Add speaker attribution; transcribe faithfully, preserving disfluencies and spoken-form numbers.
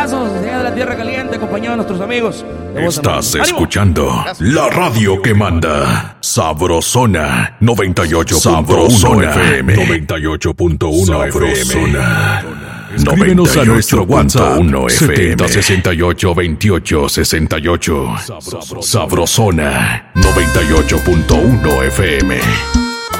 Speaker 1: abrazos desde allá de la Tierra Caliente, acompañado de nuestros amigos.
Speaker 2: Estás escuchando la radio que manda. Sabrosona noventa y ocho punto uno F M. noventa y ocho punto uno F M. Escríbenos a nuestro WhatsApp setenta sesenta y ocho veintiocho sesenta y ocho. Sabrosona noventa y ocho punto uno F M.